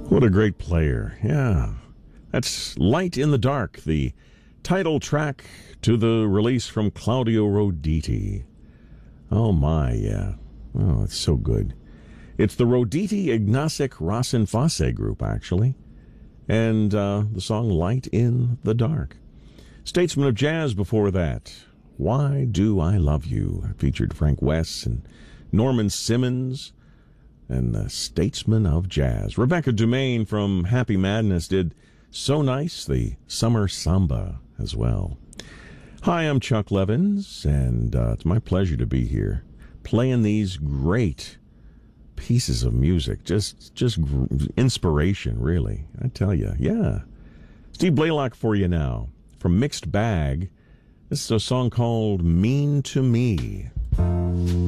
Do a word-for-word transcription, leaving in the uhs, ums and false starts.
What a great player. Yeah. That's Light in the Dark, the title track to the release from Claudio Roditi. Oh, my, yeah. Oh, it's so good. It's the Roditi Ignacek Rasenfase group, actually. And uh, the song Light in the Dark. Statesman of Jazz before that. Why Do I Love You? It featured Frank West and Norman Simmons and the Statesman of Jazz. Rebecca Dumaine from Happy Madness did So Nice, the Summer Samba as well. Hi, I'm Chuck Levins, and uh, it's my pleasure to be here playing these great pieces of music. Just just gr- inspiration, really. I tell you, yeah. Steve Blaylock for you now. From Mixed Bag, this is a song called Mean to Me.